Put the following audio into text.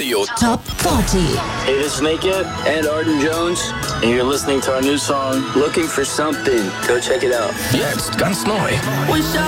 Radio Top 40. Hey, this is Naked and Arden Jones, and you're listening to our new song, Looking for Something. Go check it out. jetzt ganz neu.